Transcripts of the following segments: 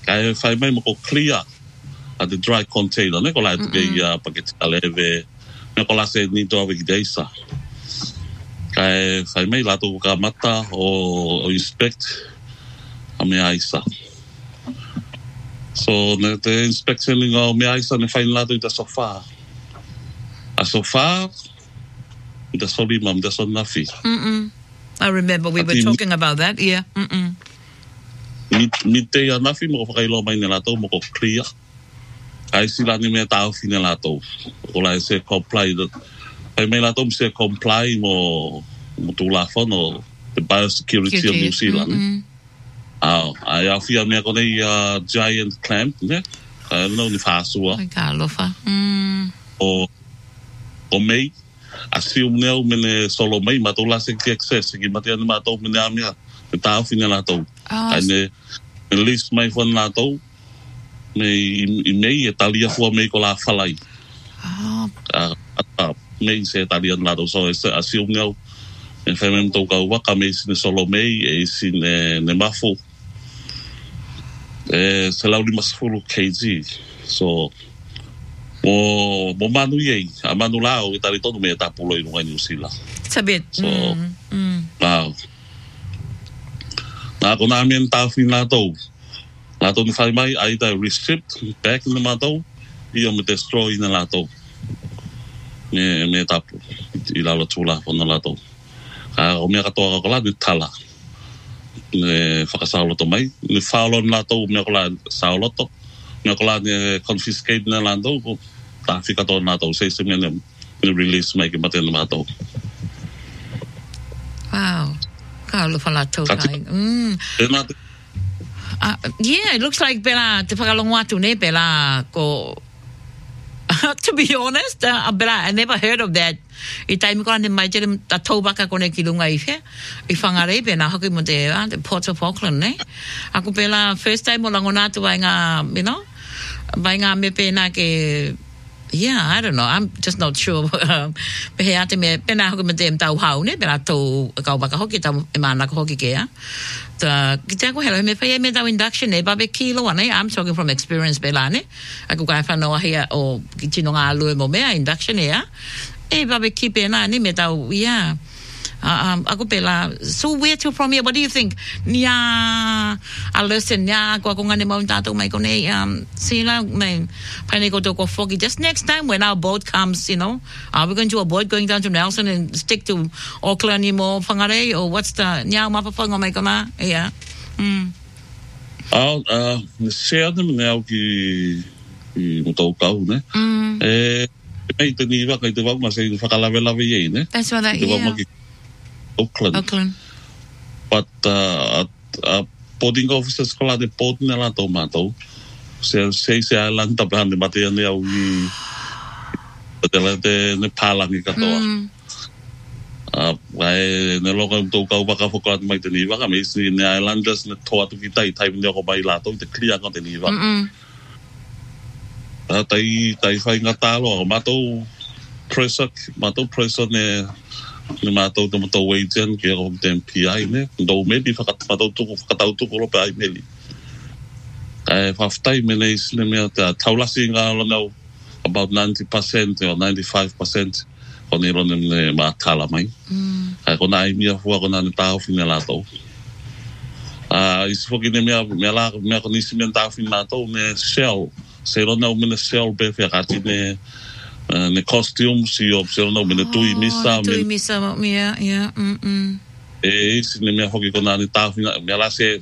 Kaya whai mai mo ko clear at the dry container. Ne ko la te paketi aleve. Ne ko la se ni to ave gideisa. Kaya whai mai lato ko ka mata o inspect a me aisa. So the inspection of me aisa ne whai lato i ta sofa. A sofa the sorry mom the son nafi. I remember we were talking about that. Yeah. Mi te nafi mo whakailo mai ne lato mo ko clear. Ai sila ni me tau fine lato. O la se comply. Ai me lato se comply mo tu la fono the biosecurity of New Zealand. Ai afia me ko nei giant clamp ne. Ai no ni fasua. Ai ka lofa. O mei assume neo mene solo mai matola se access ki matia ni mato mene amia ta fina lato ane list mai fon lato me i mei italia fo me ko la falai me se italia lato so assume neo en femem to ka wa ka me sin solo mei e sin ne mafo se laudi masfulu kg so mo manu ye amanu lao itali todo me tapulo i New Zealand sabit so na ko na men ta fin lato ni fai mai either restrict back in the mato i o me destroy na lato me tapu i la tula fo na lato o me ka to ko la de tala ne fakasalo to mai ni falo na lato me ko la sauloto me ko la confiscate na lando ko ta fika to na to se me ne release mai ke maten na to wow ka lo fala to kai yeah, it looks like bela te whakalongoa tu ne bela ko to be honest bela I never heard of that I taimi ko ane mai jere ta taubaka kone ki lunga ife I whangare pena hoki mo te Port of Auckland ne aku bela first time o langona tu vai ngā you know vai ngā me pena ke yeah, I don't know. I'm just not sure. Pehe ate me pena hoki me te tau hau ne pena tau kaubaka hoki tau e mana ko hoki kea ki te ako hello me whai me tau induction ne babe kilo ane I'm talking from experience bela ne aku kai whanoa hea o ki tino ngā alue mo mea induction ea e babe ki pena ne me tau yeah aku pela so where to from here what do you think nia a lesson nia ko ngane mau tato mai kone sila mai pane ko to ko fogi just next time when our boat comes you know are we going to avoid going down to Nelson and stick to Auckland mo whangare or what's the nia mapa whanga mai kona yeah share them now ki mo kau ne mai te ni wa kai te wa ma se whakalawelawe ye ne that's what yeah Auckland. But boarding officers ko la de port na la tomato. Se island ta plan de matia ne au I de ne palangi ka toa. Vai ne loka to ka ba ka foka mai te ni wa ka me si ne islanders ne toa tu ki tai ne ko mai la to te clear ka te ni wa. Tai fai ngata lo mato pressure ne ni mato to moto wagen ke o tem PI ne do maybe fakatau tu ko pa ai meli faftai menes ne me ta taulasi nga lo about 90% or 95% on ilo ne matala mai ko na ai mia fu ko na ta finala to is foki ne me ko ni simenta finala to ne shell se lo na me shell be ferati ne costumes I observe no mene tui misa yeah si ne me hoki ko na ni ta fina me la se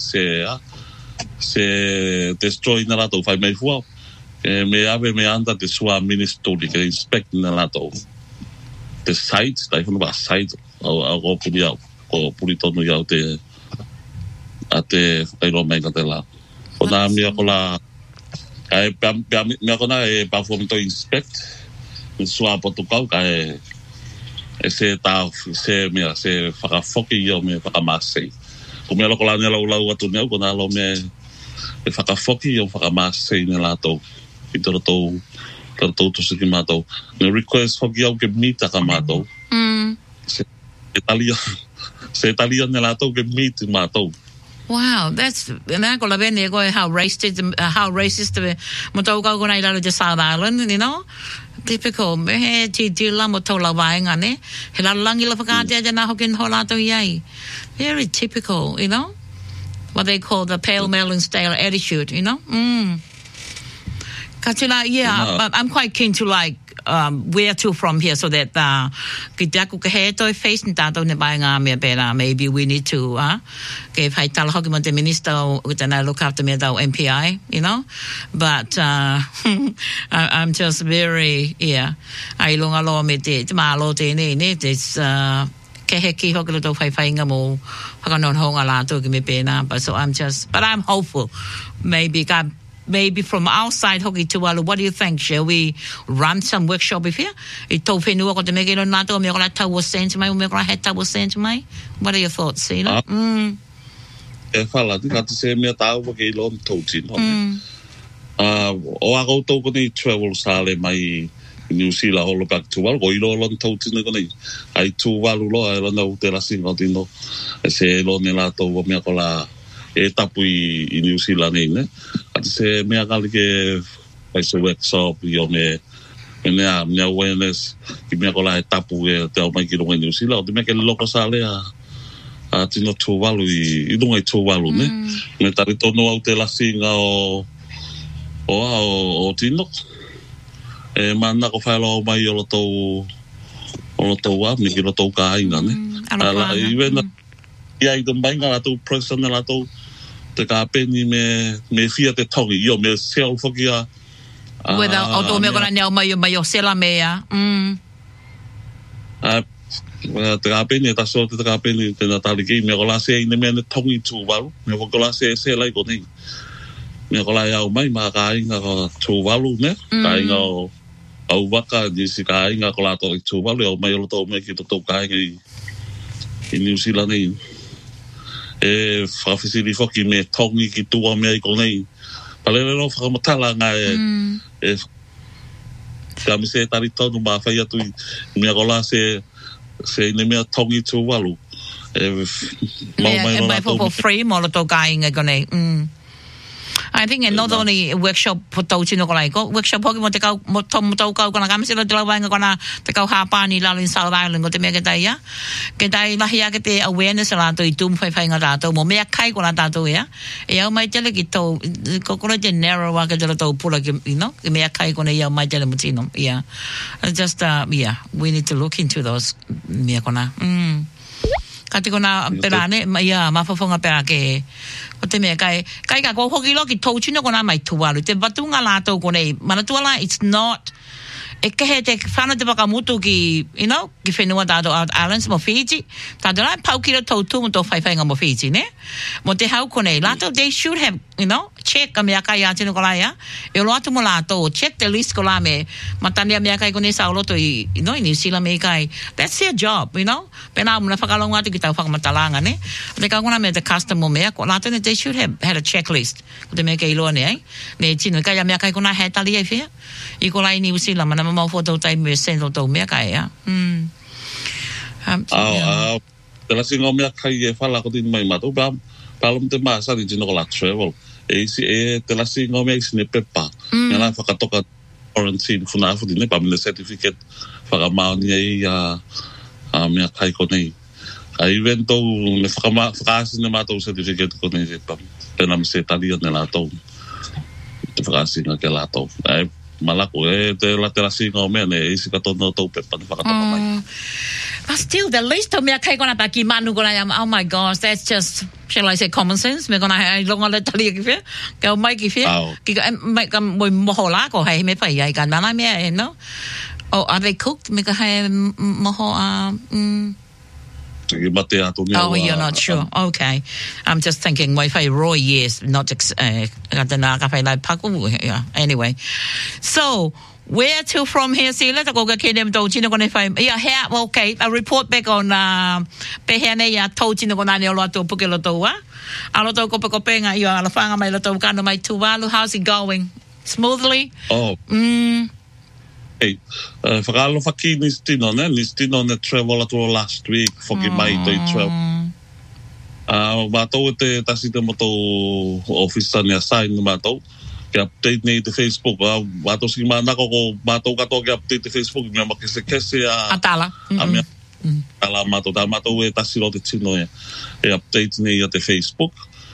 destroy na lato fai mai fua me ave me anda te sua ministry ke inspect na lato the site tai funa ba site o puri tonu ya te ate ai lo mai ka te la ko na me ko la ai me ko na pa fo to inspect sua potukau ka se ta se whakafoki o me whakamase ko me loko la nela ulau atu neu ko na lo me whakafoki o whakamase ne lato I toro tau to siki mato ne request hoki au ke mita ka mato se Italia ne lato ke mita mato Wow, that's na ko laben ko how racist mo to ko na ila just South Island, you know. Typical me ti la mo to la vai ngane. Hela lang ila pakati ja na hokin hola to yai. Very typical, you know. What they call the pale melon style attitude, you know. Katila, yeah, I'm quite keen to like where to from here so that kita ku ke to face nta to ne ba nga me pera maybe we need to give hai tal hoki the minister with an look after me the MPI, you know, but I'm just very ai longa lo me te ma lo te ne this ke heki hoki to fai nga mo hakanon honga la to ki me pena but so I'm hopeful maybe from outside Hoki Tuvalu. What do you think? Shall we run some workshop here? What are your thoughts, Sheila? Fala, tu kata se me tau pa ke lon toutin. O ako to ko ni travel sale mai New Zealand holo back to wal go ilo lon toutin ko ni. Ai Tuvalu lo ai lon te la singo tino. Se lo ne la to me ko la e tapu I New Zealand ne. Ati se mea kali ke paise workshop I me awareness ki mea kola e tapu e te au mai ki runga New Zealand. Te mea ke loko sale a tino Tuvalu I runga I Tuvalu ne. Me tari tono au te lasinga o tino. E mana ko whaelo mai o lo tau a, me ki lo tau ka ainga ne. Ala I wena I ai dun bainga la tau person la tau te ka peni me fia te tongi yo me sel foki a whether o to me kona nyau mai o sela mea te ka peni ta so te ka peni te na tali ki me kola se ine me tongi tu walu me kola se lai ko ni me kola ya mai ma ka inga ko tu walu ne ka inga au waka ni si ka inga kola to tu walu o mai o to me ki to ka inga I New Zealand ni e whawhisiri whoki me tongi ki tua mea I konei. Palele no whakamatala ngā e ka me se tari tonu mā whai atu I mea kola se ine mea tongi tu walu. E mai for free mo lo tō ka inga konei. I think not only workshop po tau tino ko lai ko workshop hoki mo te kau mo tau kau kona kamisi lo te lau wainga kona te kau hapani lalo in South Island ko te mea ke tai ya ke tai lahia ke te awareness la to I tum whai nga tātou mo mea kai kona tātou e au mai tele ki tau ko kona te narrow wa ke te tau pula ki you know ke mea kai kona au mai tele mutino just we need to look into those mea kona Kati kona perane mafafonga pera ke o te mea kai ka ko hoki lo ki touchino kona mai tualu te batunga lato kone manatuala it's not e ke he te whana te whakamutu ki you know ki whenua tātou out islands mo Fiji tātou lai pau ki lo tautu mo tō whaiwhainga mo Fiji ne mo te hau kone lato they should have you know check ka mea kai a tino ko lai e lo atu mo lato check the list ko la me matania mea kai kone sa loto I you know I New Zealand me kai that's their job you know pena muna whakalonga atu ki tau whakamatalanga ne te ka kona me te custom mo mea ko lato ne they should have had a checklist ko te mea kai loa ne ne tino kai a mea kai kona he tali ai whia I ko lai New Zealand mana mamau fo tau tai me sendo tau mea kai te la singa mea kai e whala ko tino mai mato palam te maa sani tino ko la travel e te la singa mea isi ne pepa ngā la whakatoka quarantine funa afu dine pa mene certificate whakamaoni ai a mea kai ko nei a evento me whakaasi ne mātou certificate ko nei pena me se talia ne lātou te whakaasi nga ke lātou malako te la singa o mea ne isi katona tau pepa ne whakatoka mai but still the least of mea kai kona pa ki manu kona oh my gosh that's just shall I say common sense me kona hai longa le talia ki whia ka mai ki whia ki mai ka moi moho la ko hai me pai ai ka nana mea no oh are they cooked me ka hai moho Oh, you're not sure. Okay. I'm just thinking my Roy yes, not anyway. So where to from here? See, let's go get them to Chino gonna find okay. A report back on Pehene ya told Chino gonna to Pukelotoa. Aloto Copenga, you are Alafanga, my little kind of my Tuvalu. How's it going? Smoothly? Hey, whakalo whaki nistino ne travel atu last week whoki mai toi travel Mātou te tasi te moto office ni assign mātou. Ke update nei te Facebook. Mātou si manako ko mātou katoa ke update te Facebook. Mea makese Atala. Atala mātou. Tā mātou e tasi lo te tino e update nei a te Facebook.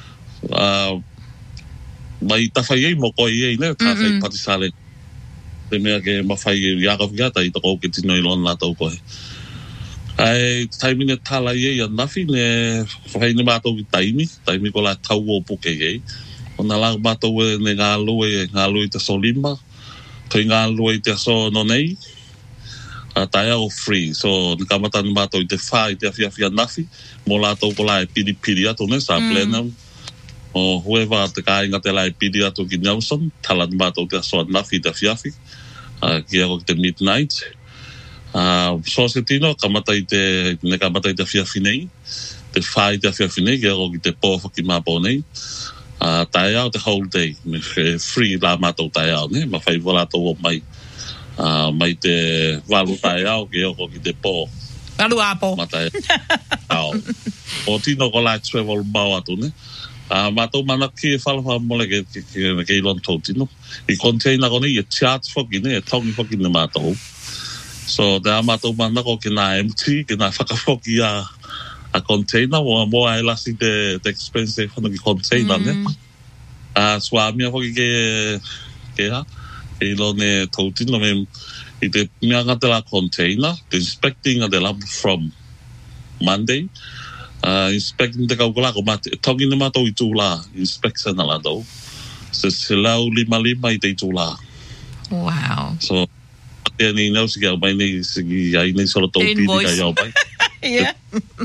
Mai tawhai ei mo koi ei ne. Tawhai patisale. Te mea ke mawhai e iakawhiata i toko ke tino i lon lātou koe. Ai taimine tala ye ya nafi ne fai ne mato taimi ko la tau o puke ye ona la mato ne ngalo i te solima toi ngalo i te so no nei taia o free so ni kamata ni mato i te fai te afia nafi mo la to ko la pidi ato ne sa plena o whoever te kai nga te la pidi ato ki Nelson tala ni mato te so nafi te afia ki ako te midnight so se tino kamata i te fiafinei te whai te fiafinei ke o ki te pōwha ki māpō nei tae au te whole day me free la mātou tae au ne ma whai walato o mai te walu tae au ke o ki te pō walu apo au o tino ko la travel mau atu ne mātou mana ki e whalawha mole ke ilon tō tino i container ko ne i chat whoki ne e tongi whoki ne mātou. So te amato mana ko ke na empty ke na whakafoki a container mo ai lasi te expensive hono ki container ne swami hoki ke ha e lo ne totino me i te mea ngate la container the inspecting of the lab from Monday inspecting te kaukula ko mate toki ne mato i tūla inspection ala do se lau lima i te tūla. Wow. So ni no si ga mai ni si ai ni solo to pi ga yo bai yeah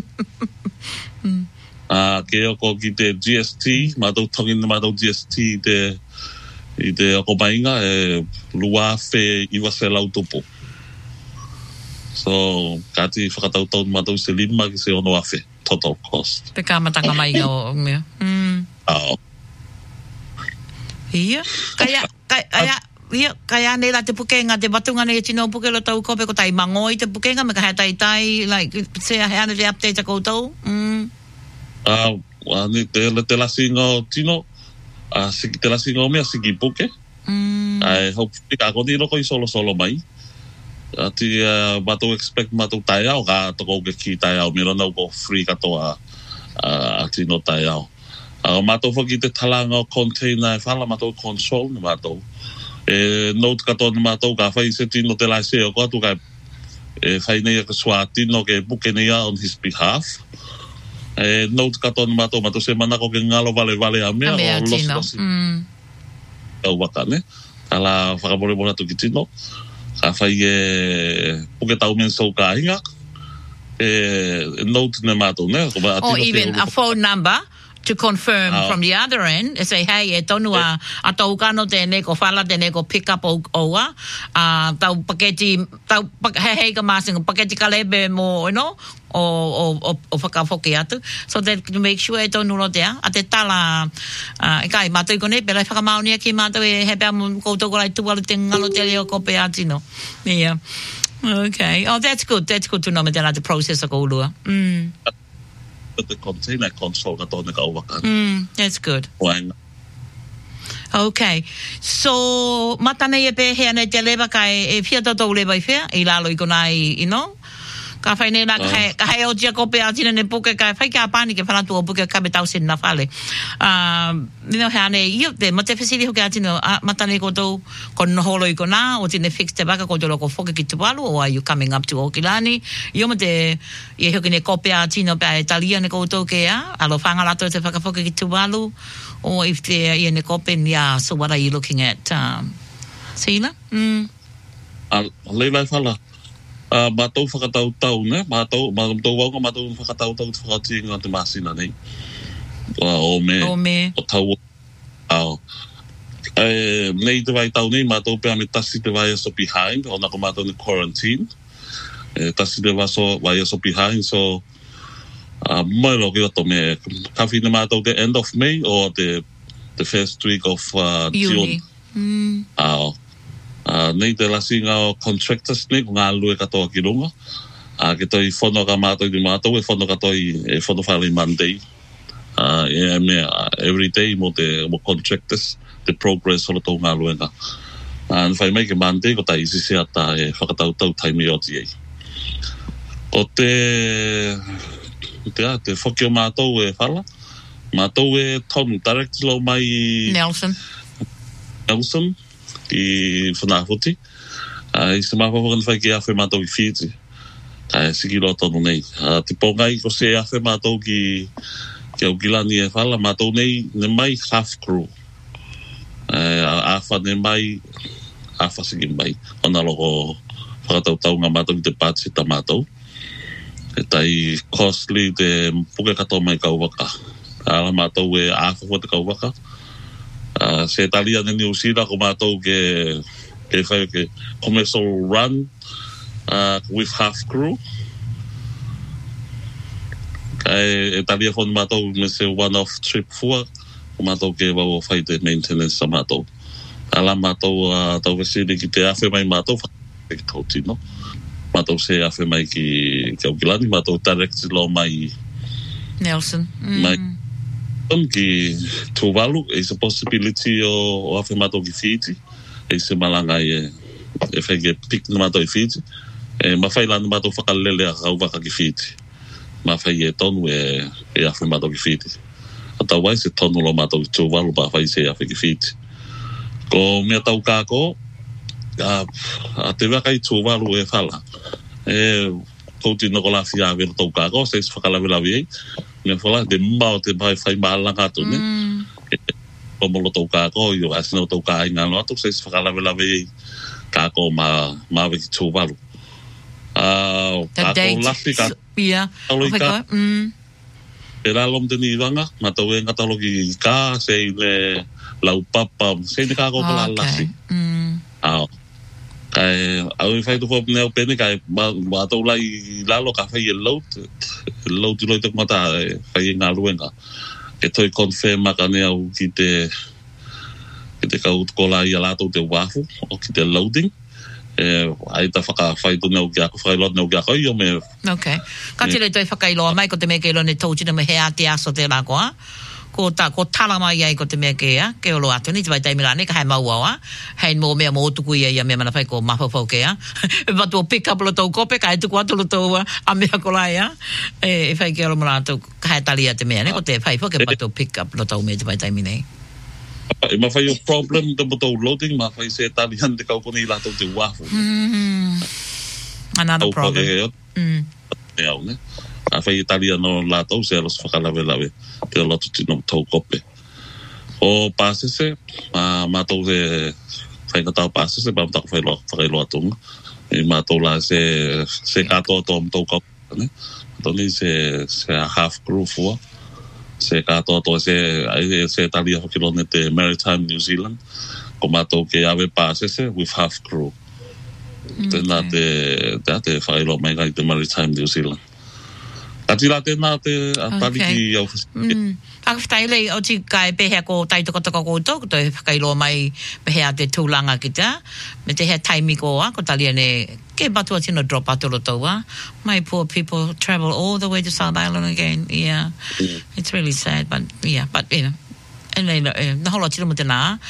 ke ko ki te GST ma do tongi ma do GST te i te ko mainga e lua fe i va se lautopo so kati whakatau tau ma do se lima ki se ono afe total cost te kamatanga mai o me ia kaya nei la te pukenga te batunga nei tino puke lo tau kope ko tai mangoi te pukenga me ka tai like se hea ne update ko tau ni te la singo tino si te la singo me si puke ai hopefully ka ko ni lo ko solo mai ati bato expect mato tai au ga to ko ke ki tai au me lo no ko free ka to ati no tai au mato foki te talanga container fala mato console mato note katona matou ka fai se tino te lai se o ko ka fai nei ka swatino ke buke nei on his behalf note katona matou se mana ko ke ngalo vale a me o los o wakane ala fakabole bona to kitino ka fai buke tau men so ka inga note ne matou ne or even a phone number to confirm from the other end and say hey e tonu a taukano tēnei ko whala tēnei ko pick up oua tau paketi tau hei ka masinga paketi ka lebe mo you know o whakafoki atu so that to make sure e tonu lo tea a te tala e kai mātou i konei pera whakamaunia ki mātou e hepea mo koutou ko lai tualu te ngalo te leo ko pe atino yeah okay that's good to know me tēnā te process o ko ulua the container console ka tōne ka uwaka. That's good. Wainga. Okay. So, matane e pēhea ne te lewa kai e whia tatou lewa i whia, i lalo i konai, you know? Ka whai nei la ka hei o tia kope a tina ne puke kai whai ka pani ke whanatu o puke ka me tau sen na whale. Nino hea ne, iyo te, ma te whesiri hoke a tino, matane kotou ko noholo i kona, o tine fix te waka ko te loko whoke ki tualu, or are you coming up to Okilani? Iyo ma te, i hoke ne kope a tino pe a Italia ne koutou ke a, alo whangalato te whakafoke ki tualu, or if te i ne kope, yeah, so what are you looking at? Sila? Leilai whala. Mātou whakatau ne? Mātou wauka mātou whakatau te whakatinga te masina nei. O me. O tau au. Nei te vai tau nei, mātou pēa me tasi te vai aso behind, o nako mātou ni quarantine. Tasi te vai aso behind, so mai loki ato me kawhine mātou te end of May, or the first week of June. Au. Nei te lasinga o contractors nei ko ngā lue katoa ki runga ke toi whono ka mātou i mātou e whono katoa i whono whale Monday every day mo contractors the progress o lo tau ngā luenga. Whai mai ke Monday ko tai isi ata whakatautau taimi o ti ei. O te whakio mātou whala. Mātou tonu direct lo mai Nelson ki whanahuti. I se mawhawakan whai ki awhi mātou ki Fiji. Kai siki lo tonu nei. Te pongai ko se awhi mātou ki au gilani whala. Mātou nei ne mai half crew. Awha ne mai awha siki mai. Ona loko whakatautau ngā mātou ki te pātsi ta mātou. E tai costly te puke katoa mai kauwaka. Ala mātou awha te kauwaka. Se talia ne New Zealand ko mātou ke whai ke commercial run with half crew. Kai talia whon mātou me se one-off trip fua. Ko mātou ke wau whai te maintenance sa mātou. Ala mātou tau vesiri ki te awhi mai mātou whai ki tautino. Mātou se awhi mai ki au kilani. Mātou direct lo mai Nelson. Mai ki Tuvalu. Is a possibility o awhi mātou ki Fiji. E se malanga e whai ke pik na mātou i Fiji. Ma whai lana mātou whakalele a kauwaka ki Fiji. Ma whai tonu e awhi mātou ki Fiji. Ata wai se tonu lo mātou ki Tuvalu pa whai se awhi ki Fiji. Ko mea tau kako, a te waka i Tuvalu e whala. Kouti no ko la fia vero tau kako, se is whakalawilawi ei. Mea whala, te mbao te whai maalanga atu, ne? Komolo tau kako, yo asino tau ka inga no atu, se is whakalawilawi ei kako ma weki Tuvalu. Kako lafi ka... Yeah. Pera lom te ni wanga, matau e ngatalo ki ka, se i le laupapa, se ni kako pala lasi. Kai au i whai tuko neo pene, kai matau lai lalo ka whai e lout i loi te kumata whai e ngā luenga. E toi confirma ka neo ki te kaut kola i alato te wafu, o ki te loading. Ai ta whai tu neo ki ako, whai lot neo ki ako, i o me... Okay. Ka te rei toi whakailoa mai, ko te mea keilo ne tautina me hea te aso te rakoa. Ko tala mai ai ko te mea kea, ke olo atu ni, te vai taimira ne, ka hai mauawa, hei mō mea mō tuku ia mea mana whai ko mawhawhau kea. E watu o pick up lo tau kope, ka hai tuku atu lo tau a mea ko lai a. E whai ke olo mara atu, ka hai talia te mea ne, ko te whai po ke watu o pick up lo tau mea te vai taimine. E ma whai o problem te motou loading, ma whai se talian te kau kone i lato te wafu. Another problem. E au ne. A whai Italia no lato se alos whakalawe te loto tino tau kope. O pāsese, mātou se whai ngatau pāsese, ma mtako whakailoa tunga. E mātou la se katoa tō mtau kope, ne. Toni se half crew fua. Se katoa tō se Italia whakilone te Maritime New Zealand. Ko mātou ke awe pāsese with half crew. Tēnā te whailoa mai kai te Maritime New Zealand. Atila tēnā te atari ki au whasike. Whakawhitai lei o ti kai pehea ko taitokotoko koutou, ko toi whakailoa mai pehea te tūlanga ki te, me te hea taimi koa, ko talia ne, ke batua tino drop atu lo taua. My poor people travel all the way to South Island again, yeah. It's really sad, but yeah, but you know. Na hola tino mo tēnā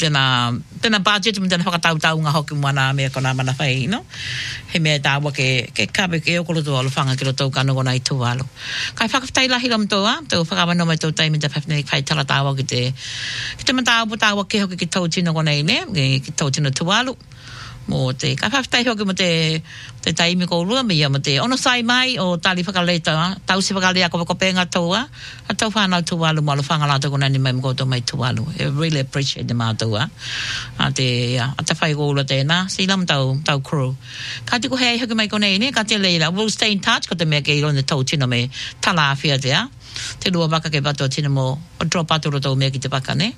budget mo tēnā whakatautau ngā hoki mana mea kona mana whai, no? He mea tāua ke kabe ke okolo tō alo whanga ki lo tau kano kona i Tuvalu. Kai whakawhitai lahi lam tōa, tau whakawano mai tau taimi te whawhine kai tala tāua ki te mataua tāua ke hoki ki tau tino kona i ne, ki tau tino Tuvalu. Mo te kai whawhitai hoki mo te taimi ko rua me ia mo te ono sai mai o tali whakaleita, tau si whakalea ko penga tōa, a tau whanau Tuvalu mo alo whangalata kona ni mai mkoto mai Tuvalu. I really appreciate the mātua. A te whai ko ula tēnā, si lam tau crew. Ka te ko hea hoki mai kone ne, ka te leila, we'll stay in touch, ko te mea ke ilo ne tau tino me tala awhia tea. Te lua waka ke batua tino mo, o drop atu ro tau mea ki te waka ne.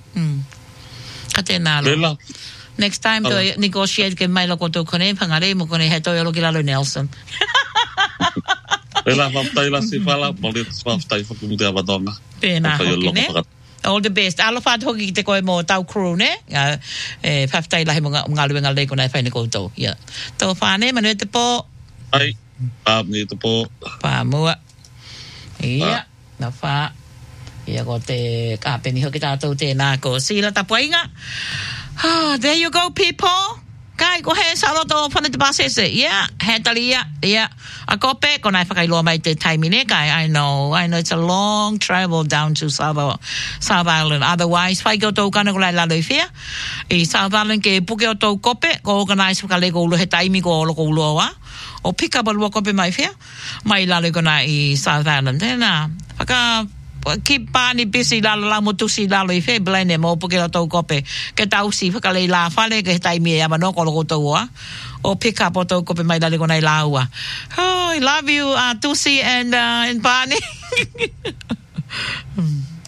Ka tēnā lo. Next time, to negotiate ke mai loko tō kone, pangare mo kone he toi alo ki lalo Nelson. Pela whaftai la si whala, mo le whaftai whakumu te awadonga. Pēnā hoki ne. All the best. Alo whaat hoki ki te koe mo tau crew ne. Whaftai lahi mo ngā luenga le kona e whaine koutou. Tō whāne, manu e te pō. Ai, pāpni e te pō. Pāmua. Ia, na whā. Ia ko te kapeni hoki tātou tēnā ko sila tapuinga. There you go, people. Kai, ko he saloto whana te pasese. Yeah, he tali ia. Yeah. A kope, ko nai whakailoa mai te taimine kai. I know it's a long travel down to South Island. Otherwise, whai keo tau kana ko lai lalo I whia. I South Island ke puke o tau kope, ko organize whakaleko ulu he taimi ko loko uloa wa. O pick up a lua kope mai whia. Mai lalo ko na I South Island. Tēnā, keep pani busy la mo tusi lalo I fe blene mo puke o tau kope ke tau si whakalei la whale ke taimi e amano ko loko tau wa o pick up o tau kope mai lale ko nei la ua. I love you tusi and pani